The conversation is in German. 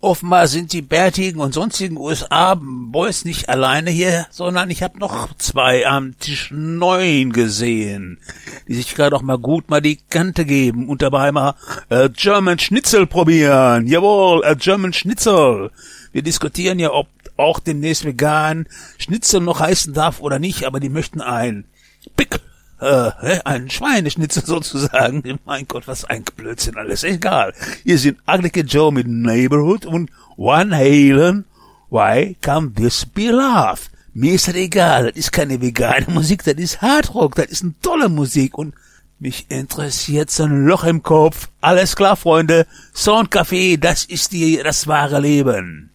Offenbar sind die bärtigen und sonstigen USA-Boys nicht alleine hier, sondern ich habe noch 2 am Tisch 9 gesehen, die sich gerade auch mal die Kante geben und dabei mal German Schnitzel probieren. Jawohl, German Schnitzel. Wir diskutieren ja, ob auch demnächst vegan Schnitzel noch heißen darf oder nicht, aber die möchten ein Schweineschnitzel sozusagen. Mein Gott, was ein Blödsinn alles. Egal. Hier sind Ugly Joe mit Neighborhood und Van Halen. Why can't this be love? Mir ist das egal. Das ist keine vegane Musik, das ist Hardrock, das ist eine tolle Musik und mich interessiert so ein Loch im Kopf. Alles klar, Freunde. Soundcafé, das ist das wahre Leben.